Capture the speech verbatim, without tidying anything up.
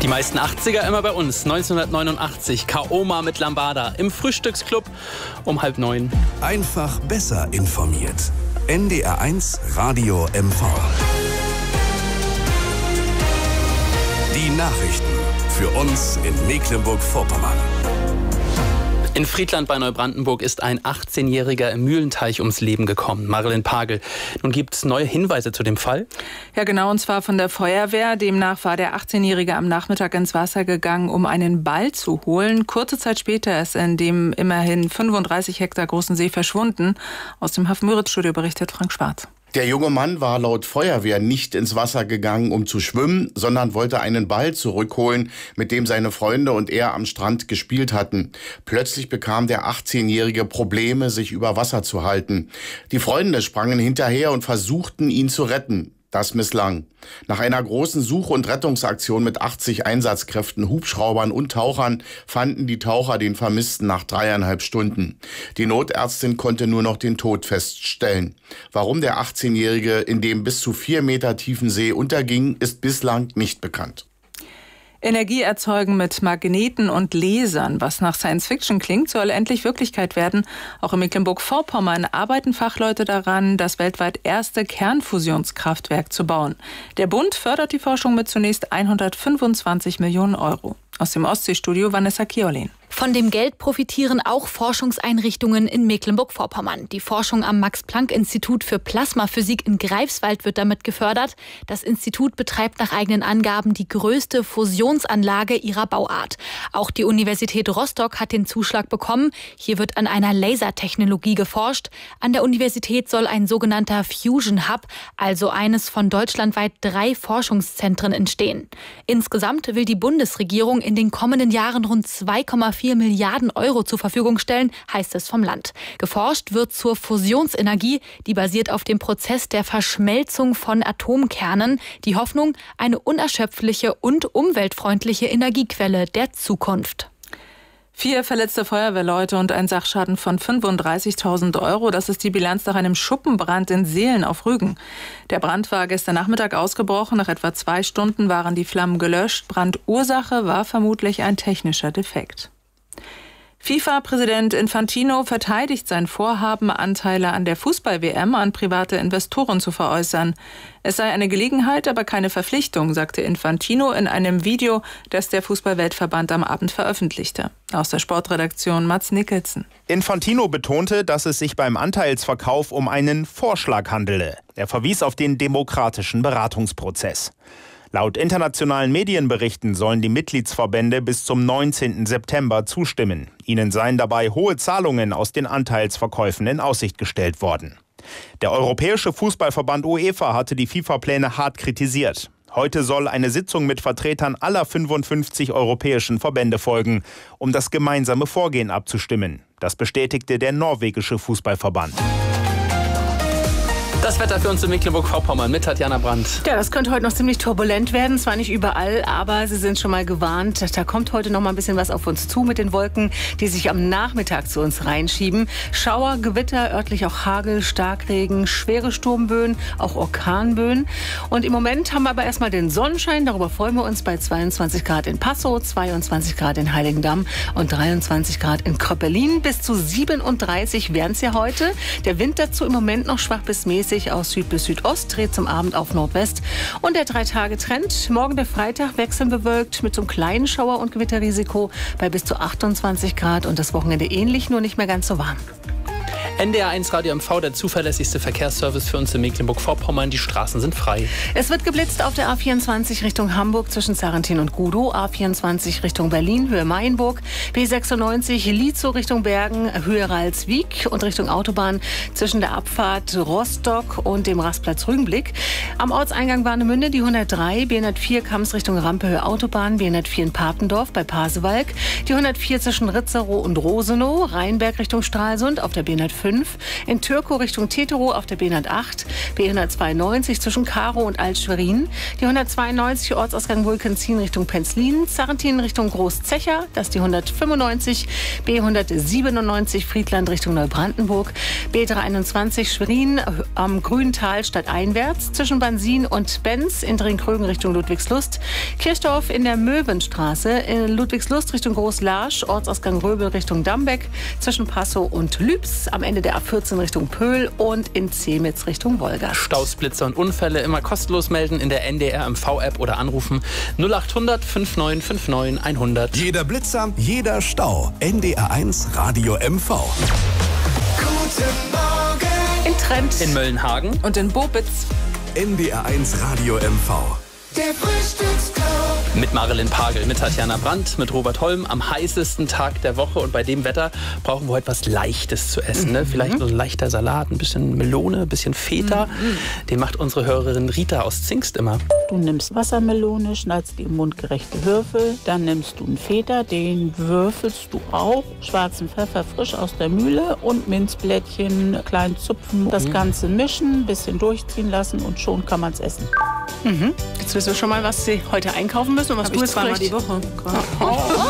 Die meisten achtziger immer bei uns. neunzehnhundertneunundachtzig, Kaoma mit Lambada im Frühstücksclub um halb neun. Einfach besser informiert. N D R eins Radio M V. Die Nachrichten für uns in Mecklenburg-Vorpommern. In Friedland bei Neubrandenburg ist ein achtzehnjähriger im Mühlenteich ums Leben gekommen. Marilyn Pagel. Nun gibt es neue Hinweise zu dem Fall? Ja, genau, und zwar von der Feuerwehr. Demnach war der achtzehnjährige am Nachmittag ins Wasser gegangen, um einen Ball zu holen. Kurze Zeit später ist er in dem immerhin fünfunddreißig Hektar großen See verschwunden. Aus dem Hafen-Müritz-Studio berichtet Frank Schwarz. Der junge Mann war laut Feuerwehr nicht ins Wasser gegangen, um zu schwimmen, sondern wollte einen Ball zurückholen, mit dem seine Freunde und er am Strand gespielt hatten. Plötzlich bekam der achtzehnjährige Probleme, sich über Wasser zu halten. Die Freunde sprangen hinterher und versuchten, ihn zu retten. Das misslang. Nach einer großen Such- und Rettungsaktion mit achtzig Einsatzkräften, Hubschraubern und Tauchern fanden die Taucher den Vermissten nach dreieinhalb Stunden. Die Notärztin konnte nur noch den Tod feststellen. Warum der achtzehnjährige in dem bis zu vier Meter tiefen See unterging, ist bislang nicht bekannt. Energie erzeugen mit Magneten und Lasern, was nach Science-Fiction klingt, soll endlich Wirklichkeit werden. Auch in Mecklenburg-Vorpommern arbeiten Fachleute daran, das weltweit erste Kernfusionskraftwerk zu bauen. Der Bund fördert die Forschung mit zunächst hundertfünfundzwanzig Millionen Euro. Aus dem Ostseestudio Vanessa Kiolin. Von dem Geld profitieren auch Forschungseinrichtungen in Mecklenburg-Vorpommern. Die Forschung am Max-Planck-Institut für Plasmaphysik in Greifswald wird damit gefördert. Das Institut betreibt nach eigenen Angaben die größte Fusionsanlage ihrer Bauart. Auch die Universität Rostock hat den Zuschlag bekommen. Hier wird an einer Lasertechnologie geforscht. An der Universität soll ein sogenannter Fusion Hub, also eines von deutschlandweit drei Forschungszentren, entstehen. Insgesamt will die Bundesregierung in den kommenden Jahren rund zwei Komma vier Milliarden Euro zur Verfügung stellen, heißt es vom Land. Geforscht wird zur Fusionsenergie, die basiert auf dem Prozess der Verschmelzung von Atomkernen. Die Hoffnung, eine unerschöpfliche und umweltfreundliche Energiequelle der Zukunft. Vier verletzte Feuerwehrleute und ein Sachschaden von fünfunddreißigtausend Euro. Das ist die Bilanz nach einem Schuppenbrand in Seelen auf Rügen. Der Brand war gestern Nachmittag ausgebrochen. Nach etwa zwei Stunden waren die Flammen gelöscht. Brandursache war vermutlich ein technischer Defekt. FIFA-Präsident Infantino verteidigt sein Vorhaben, Anteile an der Fußball-W M an private Investoren zu veräußern. Es sei eine Gelegenheit, aber keine Verpflichtung, sagte Infantino in einem Video, das der Fußball-Weltverband am Abend veröffentlichte. Aus der Sportredaktion Mats Nicholson. Infantino betonte, dass es sich beim Anteilsverkauf um einen Vorschlag handele. Er verwies auf den demokratischen Beratungsprozess. Laut internationalen Medienberichten sollen die Mitgliedsverbände bis zum neunzehnten September zustimmen. Ihnen seien dabei hohe Zahlungen aus den Anteilsverkäufen in Aussicht gestellt worden. Der Europäische Fußballverband UEFA hatte die FIFA-Pläne hart kritisiert. Heute soll eine Sitzung mit Vertretern aller fünfundfünfzig europäischen Verbände folgen, um das gemeinsame Vorgehen abzustimmen. Das bestätigte der norwegische Fußballverband. Das Wetter für uns in Mecklenburg-Vorpommern mit Tatjana Brandt. Ja, das könnte heute noch ziemlich turbulent werden. Zwar nicht überall, aber Sie sind schon mal gewarnt. Da kommt heute noch mal ein bisschen was auf uns zu mit den Wolken, die sich am Nachmittag zu uns reinschieben. Schauer, Gewitter, örtlich auch Hagel, Starkregen, schwere Sturmböen, auch Orkanböen. Und im Moment haben wir aber erstmal den Sonnenschein. Darüber freuen wir uns bei zweiundzwanzig Grad in Passow, zweiundzwanzig Grad in Heiligendamm und dreiundzwanzig Grad in Kröppelin. Bis zu siebenunddreißig wären es ja heute. Der Wind dazu im Moment noch schwach bis mäßig aus Süd bis Südost, dreht zum Abend auf Nordwest. Und der Drei-Tage-Trend, morgen der Freitag, wechselnd bewölkt mit so einem kleinen Schauer- und Gewitterrisiko bei bis zu achtundzwanzig Grad und das Wochenende ähnlich, nur nicht mehr ganz so warm. N D R eins Radio M V, der zuverlässigste Verkehrsservice für uns in Mecklenburg-Vorpommern. Die Straßen sind frei. Es wird geblitzt auf der A vierundzwanzig Richtung Hamburg zwischen Sarrentin und Gudow, A vierundzwanzig Richtung Berlin, Höhe Mayenburg, B sechsundneunzig Lietzow Richtung Bergen, Höhe Ralswiek und Richtung Autobahn zwischen der Abfahrt Rostock und dem Rastplatz Rügenblick. Am Ortseingang Warnemünde die hundertdrei, B hundertvier Kams Richtung Rampe, Höhe Autobahn, B hundertvier in Papendorf bei Pasewalk, die hundertvier zwischen Ritzerow und Rosenow, Rheinberg Richtung Stralsund auf der B hundertfünf fünf. In Türkow Richtung Teterow auf der B hundertacht, B hundertzweiundneunzig zwischen Karow und Alt-Schwerin. Die hundertzweiundneunzig Ortsausgang Wulkenzin Richtung Penzlin. Sarrentin Richtung Großzecher, das ist die hundertfünfundneunzig. B hundertsiebenundneunzig Friedland Richtung Neubrandenburg. B dreihunderteinundzwanzig Schwerin am Grüntal stadteinwärts zwischen Bansin und Benz in Dringkrögen Richtung Ludwigslust. Kirchdorf in der Möwenstraße, in Ludwigslust Richtung Großlarsch, Ortsausgang Röbel Richtung Dambeck, zwischen Passow und Lübs, am Ende der A vierzehn Richtung Pöhl und in Zemitz Richtung Wolgast. Staus, Blitzer und Unfälle immer kostenlos melden in der N D R M V-App oder anrufen null acht hundert fünfundneunzig neunundfünfzig hundert. Jeder Blitzer, jeder Stau. N D R eins Radio M V. Guten Morgen. In Trent, In Möllenhagen. Und in Bobitz. N D R eins Radio M V. Der Frühstücksclub. Mit Marilyn Pagel, mit Tatjana Brandt, mit Robert Holm am heißesten Tag der Woche. Und bei dem Wetter brauchen wir heute was Leichtes zu essen. Ne? Vielleicht so ein leichter Salat, ein bisschen Melone, ein bisschen Feta. Mhm. Den macht unsere Hörerin Rita aus Zingst immer. Du nimmst Wassermelone, schneidest die in mundgerechte Würfel. Dann nimmst du einen Feta, den würfelst du auch. Schwarzen Pfeffer frisch aus der Mühle und Minzblättchen klein zupfen. Das Ganze mischen, ein bisschen durchziehen lassen und schon kann man es essen. Mhm. Jetzt wissen wir schon mal, was Sie heute einkaufen müssen und was Hab du ich jetzt zweimal vielleicht... die Woche. Oh.